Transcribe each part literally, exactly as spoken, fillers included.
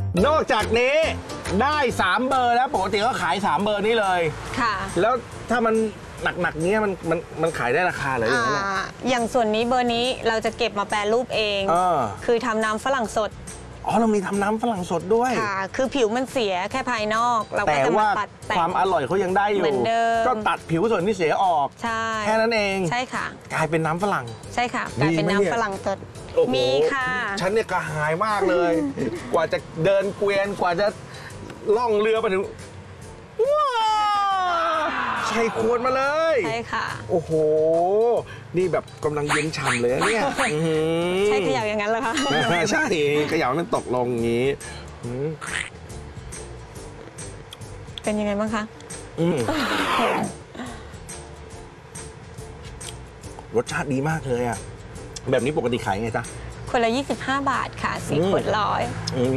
นอกจากนี้ได้สามเบอร์แล้วปกติก็ขายสามเบอร์นี้เลยค่ะแล้วถ้ามันหนักๆเนี้ยมันมันมันขายได้ราคาเลยอย่างนั้นอย่างส่วนนี้เบอร์นี้เราจะเก็บมาแปรรูปเองคือทำน้ำฝรั่งสดอ๋อเรามีทำน้ำฝรั่งสดด้วยค่ะคือผิวมันเสียแค่ภายนอกเราก็จะมาตัดแต่ความอร่อยเขายังได้อยู่เหมือนเดิมก็ตัดผิวส่วนที่เสียออกใช่แค่นั้นเองใช่ค่ะกลายเป็นน้ำฝรั่งใช่ค่ะกลายเป็นน้ำฝรั่งสดมีค่ะฉันเนี่ยกระหายมากเลยกว่าจะเดินเกวียนกว่าจะล่องเรือไปถึงว้าใส่ขวดมาเลยใช่ค่ะโอ้โหนี่แบบกำลังเย็นฉ่ำเลยเนี่ยใช่เขย่าอย่างนั้นเหรอคะใช่เขย่านั้นตกลงอย่างนี้เป็นยังไงบ้างคะรสชาติดีมากเลยอ่ะแบบนี้ปกติขายไงจ๊ะคนละยี่สิบห้าบาทค่ะสี่ขวดร้อย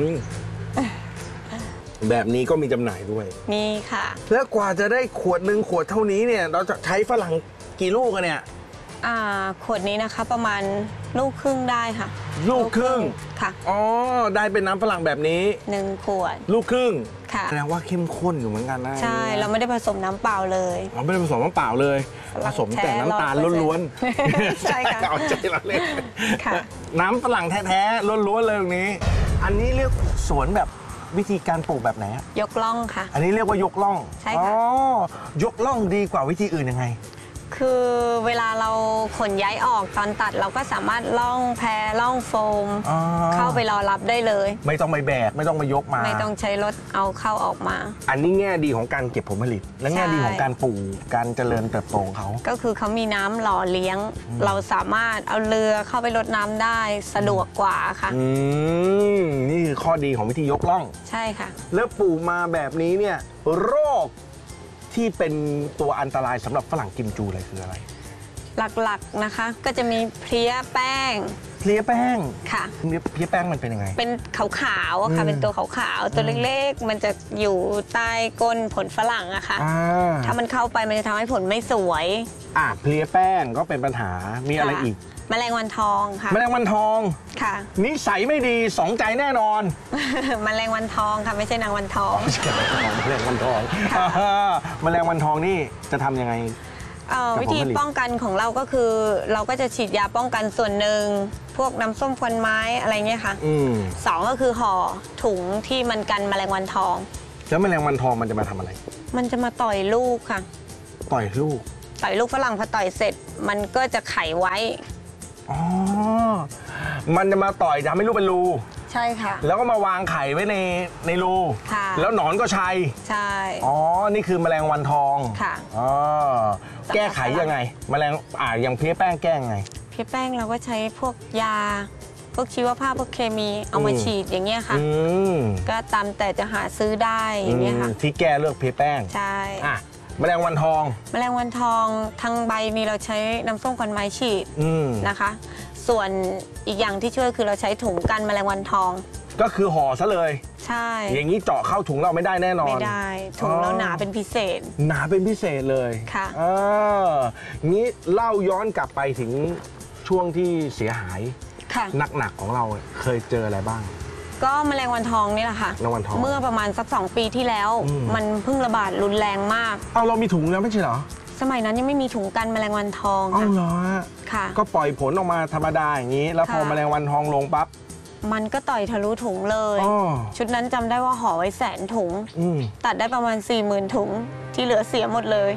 แบบนี้ก็มีจำหน่ายด้วยมีค่ะแล้วกว่าจะได้ขวดหนึ่งขวดเท่านี้เนี่ยเราจะใช้ฝรั่งกี่ลูกกันเนี่ยอ่าขวดนี้นะคะประมาณลูกครึ่งได้ค่ะลูกครึ่งค่ะอ๋อได้เป็นน้ำฝรั่งแบบนี้หนึ่งขวดลูกครึ่งค่ะแสดงว่าเข้มข้นอยู่เหมือนกันนะใช่เราไม่ได้ผสมน้ำเปล่าเลยเราไม่ได้ผสมน้ำเปล่าเลยผสมแต่น้ำตาลล้วนๆใช่ค่ะเอาใจเราเลยน้ำฝรั่งแท้ๆล้วนๆเลยตรงนี้อันนี้เรียกสวนแบบวิธีการปลูกแบบไหนยกล่องค่ะอันนี้เรียกว่ายกล่องใช่ค่ะยกล่องดีกว่าวิธีอื่นยังไงคือเวลาเราขนย้ายออกตอนตัดเราก็สามารถล่องแพล่องโฟมเข้าไปรอรับได้เลยไม่ต้องไปแบกไม่ต้องไปยกมาไม่ต้องใช้รถเอาเข้าออกมาอันนี้แง่ดีของการเก็บผลผลิตและแง่ดีของการปลูกการเจริญเติบโตของเขาก็คือเขามีน้ำหล่อเลี้ยงเราสามารถเอาเรือเข้าไปรดน้ำได้สะดวกกว่าค่ะอืมนี่คือข้อดีของวิธียกล่องใช่ค่ะแล้วปลูกมาแบบนี้เนี่ยโรคที่เป็นตัวอันตรายสำหรับฝรั่งกิมจูเลยคืออะไรหลักๆนะคะก็จะมีเพลี้ยแป้งเพลี้ยแป้งค่ะเพลี้ยแป้งมันเป็นยังไงเป็นขาวๆค่ะเป็นตัวขาวๆตัวเล็กๆมันจะอยู่ใต้ก้นผลฝรั่งอะค่ะถ้ามันเข้าไปมันจะทำให้ผลไม่สวยอ่ะเพลี้ยแป้งก็เป็นปัญหามีอะไรอีกแมลงวันทองค่ะแมลงวันทองค่ะนิสัยไม่ดีสองใจแน่นอนแมลงวันทองค่ะไม่ใช่นางวันทองแมลงวันทองแมลงวันทองนี่จะทำยังไงวิธีป้องกันของเราก็คือเราก็จะฉีดยาป้องกันส่วนหนึ่งพวกน้ำส้มควันไม้อะไรเงี้ยค่ะสองก็คือห่อถุงที่มันกันแมลงวันทองแล้วแมลงวันทองมันจะมาทำอะไรมันจะมาต่อยลูกค่ะต่อยลูกต่อยลูกฝรั่งพอต่อยเสร็จมันก็จะไข่ไว้อ๋อมันจะมาต่อยทำให้ลูกเป็นรูใช่ค่ะแล้วก็มาวางไข่ไว้ในในรูค่ะแล้วหนอนก็ชัยใช่อ๋อนี่คือแมลงวันทองค่ะอ๋อแก้ไขยังไงแมลงอ่าอย่างเพลี้ยแป้งแก้ยังไงเพลี้ยแป้งเราก็ใช้พวกยาพวกชีวภาพพวกเคมีเอามาฉีดอย่างเงี้ยค่ะก็ตามแต่จะหาซื้อได้อย่างเงี้ยค่ะที่แก้เลือกเพลี้ยแป้งใช่อ่ะแมลงวันทองแมลงวันทองทางใบมีเราใช้น้ำส้มควันไม้ฉีดนะคะส่วนอีกอย่างที่ช่วยคือเราใช้ถุงกันแมลงวันทองก็คือห่อซะเลยใช่อย่างนี้เจาะเข้าถุงเราไม่ได้แน่นอนไม่ได้ถุงเราหนาเป็นพิเศษหนาเป็นพิเศษเลยค่ะเอองี้เล่าย้อนกลับไปถึงช่วงที่เสียหายหนักๆของเราเคยเจออะไรบ้างก็แมลงวันทองนี่แหละค่ะแมลงวันทองเมื่อประมาณสักสองปีที่แล้วมันเพิ่งระบาดรุนแรงมากเอาเรามีถุงแล้วไม่ใช่เหรอสมัยนั้นยังไม่มีถุงกันแมลงวันทองค่ะอ๋อเหรอค่ะก็ปล่อยผลออกมาธรรมดาอย่างนี้แล้วพอแมลงวันทองลงปั๊บมันก็ต่อยทะลุถุงเลยชุดนั้นจำได้ว่าห่อไว้แสนถุงตัดได้ประมาณ สี่หมื่น ถุงที่เหลือเสียหมดเลย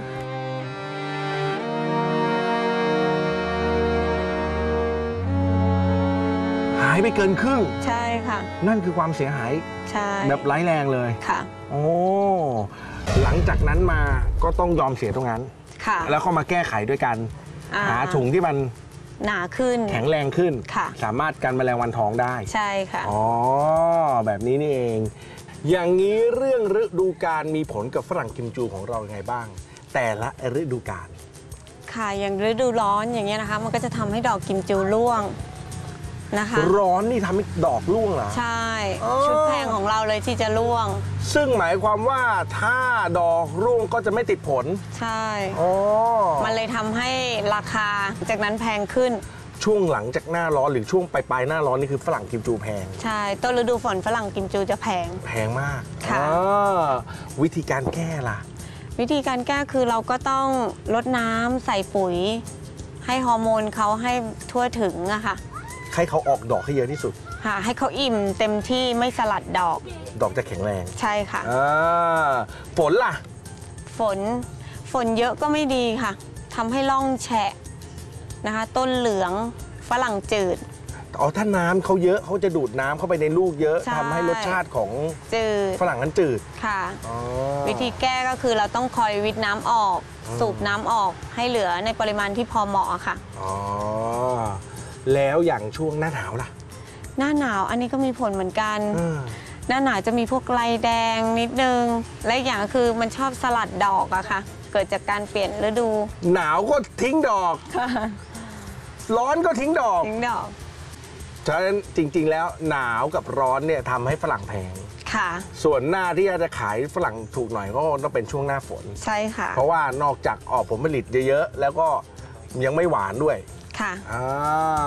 หายไปเกินครึ่งใช่ค่ะนั่นคือความเสียหายใช่แบบร้ายแรงเลยค่ะโอ้หลังจากนั้นมาก็ต้องยอมเสียตรงนั้นค่ะแล้วก็มาแก้ไขด้วยกันหาถุงที่มันหนาขึ้นแข็งแรงขึ้นค่ะสามารถกันแมลงวันทองได้ใช่ค่ะอ๋อแบบนี้นี่เองอย่างนี้เรื่องฤดูกาลมีผลกับฝรั่งกิมจูของเราไงบ้างแต่ละฤดูกาลค่ะอย่างฤดูร้อนอย่างเงี้ยนะคะมันก็จะทำให้ดอกกิมจูร่วงนะคะร้อนนี่ทำให้ดอกร่วงเหรอใช่ชุดแพงของเราเลยที่จะร่วงซึ่งหมายความว่าถ้าดอกร่วงก็จะไม่ติดผลใช่อ๋อมันเลยทำให้ราคาจากนั้นแพงขึ้นช่วงหลังจากหน้าร้อนหรือช่วงปลายๆหน้าร้อนนี่คือฝรั่งกิมจูแพงใช่ต้นฤดูฝนฝรั่งกิมจูจะแพงแพงมากค่ะอ่าวิธีการแก้ล่ะวิธีการแก้คือเราก็ต้องลดน้ำใส่ปุ๋ย ให้ฮอร์โมนเขาให้ทั่วถึงอะค่ะให้เขาออกดอกให้เยอะที่สุดค่ะให้เขาอิ่มเต็มที่ไม่สลัดดอกดอกจะแข็งแรงใช่ค่ะอ่าฝนล่ะฝนฝนเยอะก็ไม่ดีค่ะทำให้ร่องแฉะนะคะ ต้นเหลืองฝรั่งจืดอ๋อถ้าน้ำเขาเยอะเขาจะดูดน้ำเข้าไปในลูกเยอะใช่ทำให้รสชาติของจืดฝรั่งนั้นจืดค่ะอ๋อวิธีแก้ก็คือเราต้องคอยวิทน้ำออกอืมสูบน้ำออกให้เหลือในปริมาณที่พอเหมาะค่ะอ๋อแล้วอย่างช่วงหน้าหนาวล่ะหน้าหนาวอันนี้ก็มีผลเหมือนกันอืมหน้าหนาวจะมีพวกไรแดงนิดนึง และอีกอย่างก็คือมันชอบสลัดดอกอะค่ะ เกิดจากการเปลี่ยนฤดูหนาวก็ทิ้งดอก ร้อนก็ทิ้งดอกทิ้งดอกฉะนั้นจริง ๆ แล้วหนาวกับร้อนเนี่ยทำให้ฝรั่งแพงค่ะส่วนหน้าที่จะขายฝรั่งถูกหน่อยก็ต้องเป็นช่วงหน้าฝนใช่ค่ะเพราะว่านอกจากออกผลผลิตเยอะๆแล้วก็ยังไม่หวานด้วยค่ะอ่า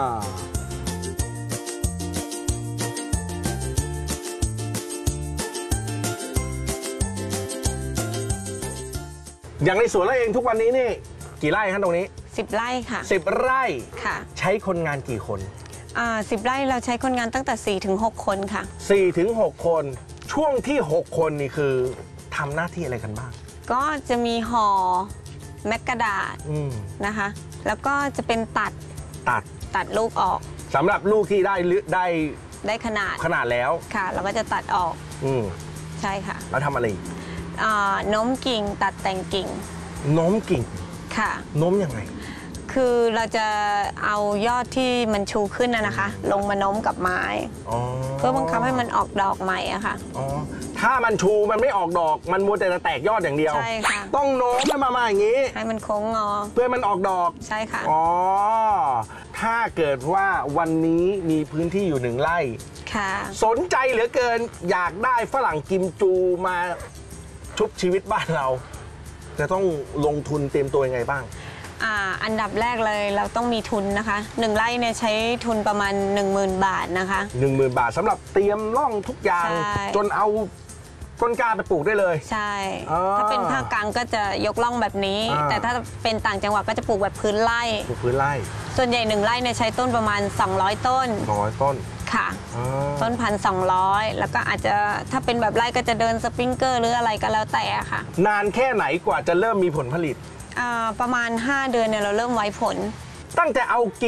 อย่างในสวนเราเองทุกวันนี้นี่กี่ไร่ครับตรงนี้สิบไร่ค่ะสิบไร่ค่ะใช้คนงานกี่คนอ่าสิบไร่เราใช้คนงานตั้งแต่สี่ถึงหกคนค่ะสี่ถึงหกคน ช่วงที่หกคนนี่คือทำหน้าที่อะไรกันบ้างก็จะมีห่อแมกกาดาษอืมนะคะ แล้วก็จะเป็นตัดตัดตัดลูกออกสำหรับลูกที่ได้ลึได้ได้ขนาดขนาดแล้วค่ะ เราก็จะตัดออกอืมใช่ค่ะแล้วทำอะไรอีกอ่าโน้มกิ่งตัดแต่งกิ่งโน้มกิ่งค่ะโน้มยังไงคือเราจะเอายอดที่มันชูขึ้นนะนะคะ ลงมาโน้มกับไม้อ๋อเพื่อบังคับให้มันออกดอกใหม่อะค่ะอ๋อถ้ามันชูมันไม่ออกดอก มันมัวแต่จะแตกยอดอย่างเดียวใช่ค่ะต้องโน้มให้มามาอย่างนี้ให้มันโค้งงอเพื่อให้มันออกดอกใช่ค่ะอ๋อ ถ้าเกิดว่าวันนี้มีพื้นที่อยู่หนึ่งไร่ค่ะสนใจเหลือเกินอยากได้ฝรั่งกิมจูมาชุบชีวิตบ้านเรา จะต้องลงทุนเตรียมตัวยังไงบ้างอ่าอันดับแรกเลยเราต้องมีทุนนะคะหนึ่งไร่เนี่ยใช้ทุนประมาณ หนึ่งหมื่น บาทนะคะหนึ่งหมื่น บาทสำหรับเตรียมร่องทุกอย่างใช่จนเอาต้นกล้าไปปลูกได้เลยใช่อ่าถ้าเป็นภาคกลางก็จะยกล่องแบบนี้อ่าแต่ถ้าเป็นต่างจังหวัดก็จะปลูกแบบพื้นไร่ปลูกพื้นไร่ส่วนใหญ่หนึ่งไร่เนี่ยใช้ต้นประมาณ สองร้อย ต้นสองร้อยต้นค่ะอ่าต้นพันสองร้อยแล้วก็อาจจะถ้าเป็นแบบไร่ก็จะเดินสปริงเกอร์หรืออะไรก็แล้วแต่ค่ะนานแค่ไหนกว่าจะเริ่มมีผลผลิตอ่าประมาณ ห้า เดือนเนี่ยเราเริ่มไว้ผลตั้งแต่เอา